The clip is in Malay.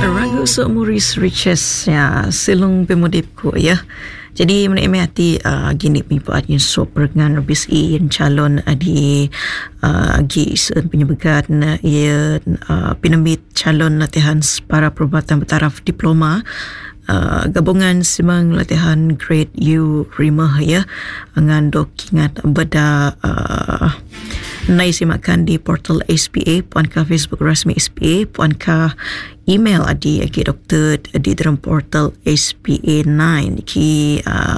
Ragu seumuris riches ya silung pemudipku ya. Jadi menikmati hati gini punya so perengan BSI yang calon di GISN penyebagan ia pinamit calon latihan para perubatan bertaraf diploma gabungan simang latihan grade U Rimah ya dengan dokingat beda nai simakan di portal SPA puanka Facebook rasmi SPA puanka email adi doktor di dalam portal SPA 9 ki